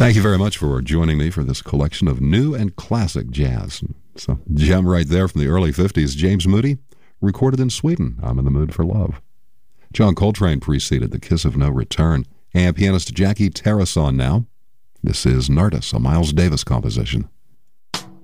Thank you very much for joining me for this collection of new and classic jazz. So, gem right there from the early 50s, James Moody, recorded in Sweden, I'm in the Mood for Love. John Coltrane preceded The Kiss of No Return, and pianist Jackie Tarasson now. This is Nardis, a Miles Davis composition.